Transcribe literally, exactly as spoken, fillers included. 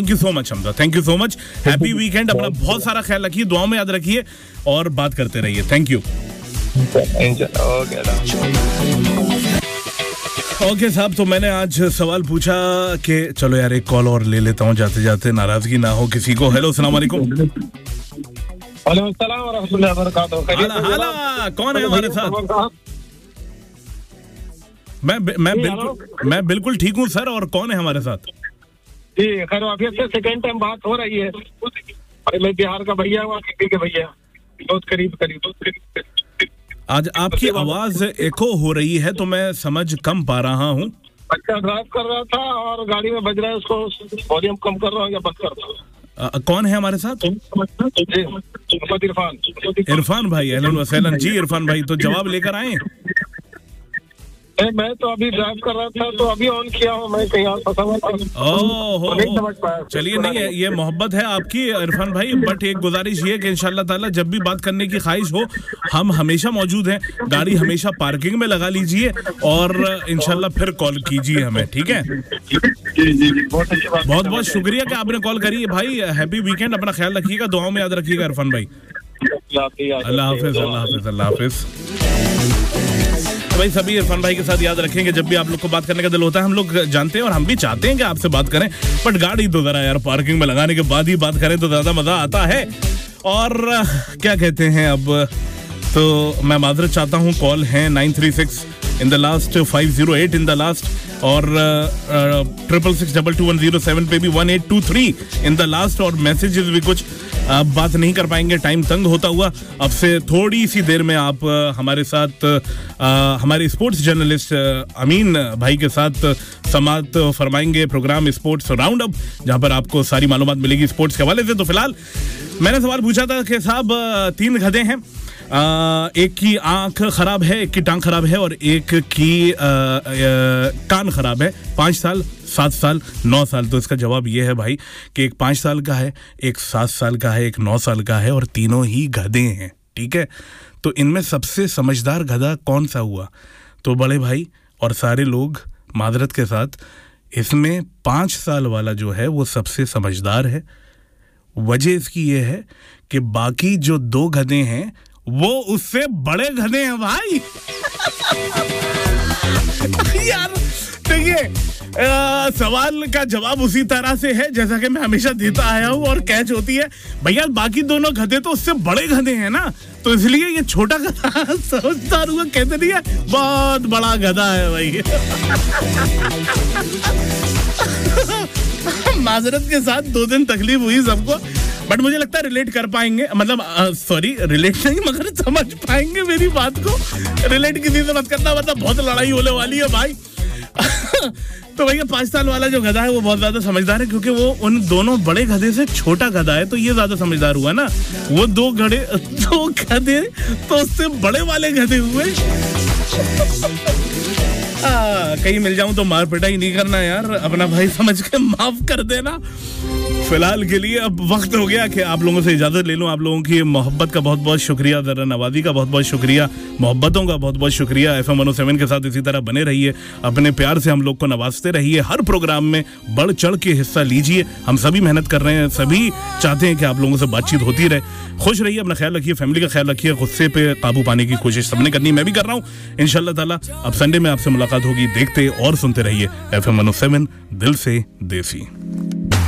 Thank you so much Hamza, thank you so much. Happy weekend, अपना बहुत सारा ख्याल रखिए, दुआओं में याद रखिए और बात करते रहिए। Thank you. ओके साहब, तो मैंने आज सवाल पूछा कि चलो यार एक कॉल और ले लेता हूँ जाते जाते, नाराजगी ना हो किसी को। हेलो, अस्सलाम वालेकुम। वालेकुम सलाम व रहमतुल्लाहि व बरकातहू। हाला हाला, कौन है हमारे साथ? मैं मैं बिल्कुल मैं बिल्कुल ठीक हूँ सर, और कौन है हमारे साथ? जी खैर वाफियत से सेकंड टाइम बात हो रही है। मैं बिहार का भैया हूँ, के भैया बहुत करीब करीब। आज आपकी आवाज एको हो रही है तो मैं समझ कम पा रहा हूँ। बच्चा ड्राइव कर रहा था और गाड़ी में बज रहा है, उसको वॉल्यूम कम कर रहा हूँ या बंद कर रहा हूँ। कौन है हमारे साथ? इरफान। इरफान भाई, अहलन व सहलन जी। इरफान भाई, तो जवाब लेकर आए? मैं तो अभी ड्राइव कर रहा था तो अभी ऑन किया हूँ, मैं कहीं और फंसा हुआ था। ओह, नहीं समझ पाया। चलिए, नहीं है ये मोहब्बत है आपकी इरफान भाई, बट एक गुजारिश ये कि इंशाल्लाह ताला जब भी बात करने की ख्वाहिश हो हम हमेशा मौजूद हैं। गाड़ी हमेशा पार्किंग में लगा लीजिए और इंशाल्लाह फिर कॉल कीजिए हमें, ठीक है? जी जी बहुत बहुत शुक्रिया कि आपने कॉल करी भाई। हैप्पी वीकेंड, अपना ख्याल रखिएगा, दुआओं में याद रखिएगा इरफान भाई। अल्लाह हाफिज, अल्लाह हाफिज, अल्लाह हाफिज। भाई सभी इरफान भाई के साथ याद रखेंगे, जब भी आप लोग को बात करने का दिल होता है, हम लोग जानते हैं और हम भी चाहते हैं कि आपसे बात करें, बट गाड़ी तो जरा यार पार्किंग में लगाने के बाद ही बात करें तो ज्यादा मजा आता है। और क्या कहते हैं, अब तो मैं माजरत चाहता हूँ, कॉल है nine three six in the last, five zero eight in the last, और triple six double two one zero seven पे भी one eight to three in the last. और मैसेजेस भी कुछ आप बात नहीं कर पाएंगे, टाइम तंग होता हुआ। अब से थोड़ी सी देर में आप हमारे साथ आ, हमारे स्पोर्ट्स जर्नलिस्ट अमीन भाई के साथ समात फरमाएंगे प्रोग्राम स्पोर्ट्स राउंड अप, जहां पर आपको सारी मालूमात मिलेगी स्पोर्ट्स के हवाले से। तो फिलहाल मैंने सवाल पूछा था कि साहब तीन गधे हैं, आ, एक की आंख खराब है, एक की टांग खराब है और एक की आ, आ, कान खराब है। पाँच साल, सात साल, नौ साल। तो इसका जवाब ये है भाई कि एक पाँच साल का है, एक सात साल का है, एक नौ साल का है और तीनों ही गधे हैं, ठीक है? तो इनमें सबसे समझदार गधा कौन सा हुआ? तो बड़े भाई और सारे लोग माजरत के साथ, इसमें पाँच साल वाला जो है वो सबसे समझदार है। वजह इसकी ये है कि बाकी जो दो गधे हैं वो उससे बड़े गधे हैं भाई। यार देखिए, सवाल का जवाब उसी तरह से है जैसा कि मैं हमेशा देता आया हूँ, और कैच होती है भैया बाकी दोनों गधे तो उससे बड़े गधे हैं ना, तो इसलिए ये छोटा गधा समझदार हुआ। कहते नहीं है बहुत बड़ा गधा है भाई। माजरत के साथ दो दिन तकलीफ हुई सबको, बट मुझे लगता है रिलेट कर पाएंगे, मतलब सॉरी रिलेट नहीं मगर समझ पाएंगे मेरी बात को। रिलेट किसी से मत करना, मतलब बहुत लड़ाई होने वाली है भाई। तो भैया पाँच साल वाला जो गधा है वो बहुत ज्यादा समझदार है, क्योंकि वो उन दोनों बड़े गधे से छोटा गधा है, तो ये ज्यादा समझदार हुआ ना। वो दो गधे दो गधे तो उससे बड़े वाले गधे हुए। आ, कहीं मिल जाऊं तो मार पिटाई नहीं करना यार, अपना भाई समझ के माफ कर देना। फिलहाल के लिए अब वक्त हो गया कि आप लोगों से इजाजत ले लूं। आप लोगों की मोहब्बत का बहुत बहुत शुक्रिया, जरा नवाजी का बहुत बहुत शुक्रिया, मोहब्बतों का बहुत बहुत शुक्रिया। F M one O seven के साथ इसी तरह बने रहिए, अपने प्यार से हम लोग को नवाजते रहिए, हर प्रोग्राम में बढ़ चढ़ के हिस्सा लीजिए। हम सभी मेहनत कर रहे हैं, सभी चाहते हैं कि आप लोगों से बातचीत होती रहे। खुश रहिए, अपना ख्याल रखिए, फैमिली का ख्याल रखिए, गुस्से पे काबू पाने की कोशिश सबने करनी, मैं भी कर रहा हूँ इंशाल्लाह ताला। अब संडे में आपसे मुलाकात होगी, देखते और सुनते रहिए F M one O seven, दिल से देसी।